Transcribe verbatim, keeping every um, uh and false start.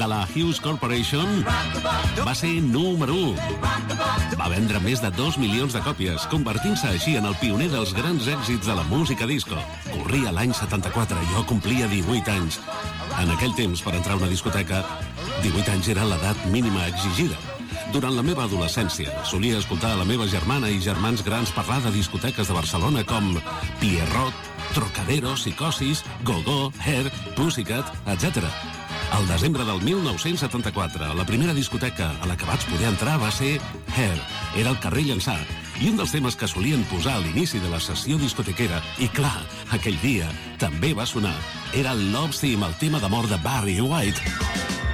de la Hughes Corporation va ser número u. Va vendre més de dos milions de còpies, convertint-se així en el pioner dels grans èxits de la música disco. Corria l'any setanta-quatre, jo complia divuit anys. En aquell temps, per entrar a una discoteca, divuit anys era l'edat mínima exigida. Durant la meva adolescència, solia escoltar a la meva germana i germans grans parlar de discoteques de Barcelona com Pierrot, Trocadero, Psicosis, Go-Go, Hair, Pussycat, etcètera. Al desembre del mil nou-cents setanta-quatre, la primera discoteca a la que vaig poder entrar va ser Hair. Era al carrer Llançà, i un dels temes que solien posar a l'inici de la sessió discotequera, i clar, aquell dia també va sonar, era el Love Theme, el tema d'amor de Barry White.